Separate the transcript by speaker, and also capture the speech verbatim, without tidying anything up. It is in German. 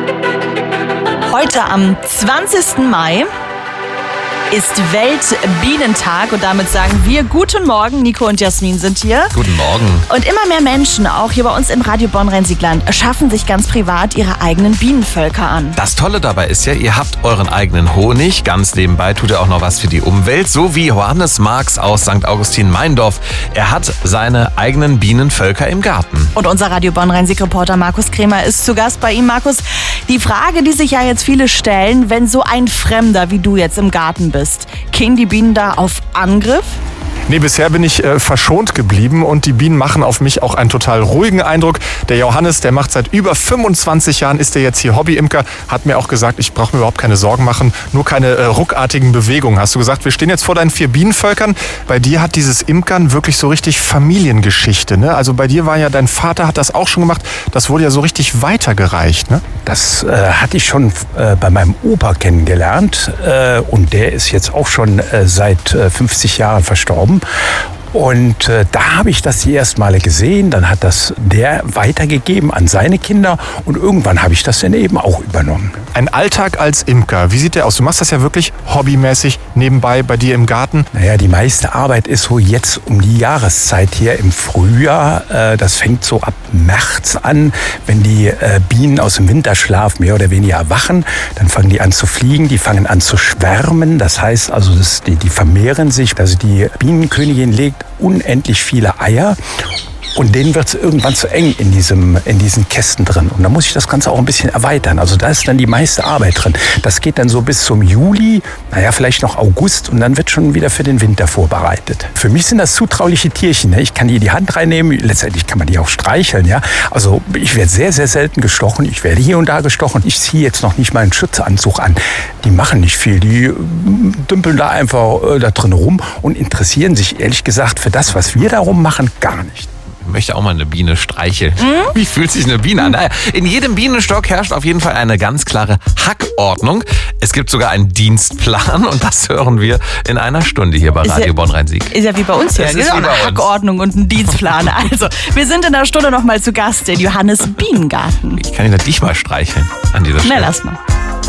Speaker 1: Heute am zwanzigsten Mai ist Weltbienentag und damit sagen wir guten Morgen. Nico und Jasmin sind hier.
Speaker 2: Guten Morgen.
Speaker 1: Und immer mehr Menschen, auch hier bei uns im Radio Bonn-Rhein-Sieg-Land, schaffen sich ganz privat ihre eigenen Bienenvölker an.
Speaker 2: Das Tolle dabei ist ja, ihr habt euren eigenen Honig. Ganz nebenbei tut er auch noch was für die Umwelt. So wie Johannes Marx aus Sankt Augustin-Meindorf. Er hat seine eigenen Bienenvölker im Garten.
Speaker 1: Und unser Radio Bonn-Rhein-Sieg-Reporter Markus Kremer ist zu Gast bei ihm. Markus, die Frage, die sich ja jetzt viele stellen, wenn so ein Fremder wie du jetzt im Garten bist, gehen die Bienen da auf Angriff?
Speaker 3: Nee, bisher bin ich äh, verschont geblieben und die Bienen machen auf mich auch einen total ruhigen Eindruck. Der Johannes, der macht seit über fünfundzwanzig Jahren, ist der jetzt hier Hobbyimker, hat mir auch gesagt, ich brauche mir überhaupt keine Sorgen machen, nur keine äh, ruckartigen Bewegungen. Hast du gesagt, wir stehen jetzt vor deinen vier Bienenvölkern. Bei dir hat dieses Imkern wirklich so richtig Familiengeschichte, ne? Also bei dir war ja, dein Vater hat das auch schon gemacht, das wurde ja so richtig weitergereicht, ne?
Speaker 4: Das äh, hatte ich schon äh, bei meinem Opa kennengelernt äh, und der ist jetzt auch schon äh, seit äh, fünfzig Jahren verstorben. Und äh, da habe ich das die ersten Male gesehen, dann hat das der weitergegeben an seine Kinder und irgendwann habe ich das dann eben auch übernommen.
Speaker 3: Ein Alltag als Imker, wie sieht der aus? Du machst das ja wirklich hobbymäßig nebenbei bei dir im Garten.
Speaker 4: Naja, die meiste Arbeit ist so jetzt um die Jahreszeit hier im Frühjahr. Äh, das fängt so ab März an, wenn die äh, Bienen aus dem Winterschlaf mehr oder weniger erwachen. Dann fangen die an zu fliegen, die fangen an zu schwärmen. Das heißt also, das, die, die vermehren sich. Also die Bienenkönigin legt unendlich viele Eier. Und denen wird es irgendwann zu eng in, diesem, in diesen Kästen drin. Und da muss ich das Ganze auch ein bisschen erweitern. Also da ist dann die meiste Arbeit drin. Das geht dann so bis zum Juli, naja, vielleicht noch August. Und dann wird schon wieder für den Winter vorbereitet. Für mich sind das zutrauliche Tierchen. Ne? Ich kann die in die Hand reinnehmen. Letztendlich kann man die auch streicheln. Ja? Also ich werde sehr, sehr selten gestochen. Ich werde hier und da gestochen. Ich ziehe jetzt noch nicht mal einen Schutzanzug an. Die machen nicht viel. Die dümpeln da einfach äh, da drin rum und interessieren sich ehrlich gesagt für das, was wir darum machen, gar nicht.
Speaker 2: Ich möchte auch mal eine Biene streicheln. Hm? Wie fühlt sich eine Biene an? Naja, in jedem Bienenstock herrscht auf jeden Fall eine ganz klare Hackordnung. Es gibt sogar einen Dienstplan und das hören wir in einer Stunde hier bei Radio ja, Bonn-Rhein-Sieg.
Speaker 1: Ist ja wie bei uns hier. Es ist eine Hackordnung und ein Dienstplan. Also, wir sind in der Stunde noch mal zu Gast in Johannes Bienengarten.
Speaker 2: Ich kann ja dich mal streicheln an dieser Stelle.
Speaker 1: Na, lass mal.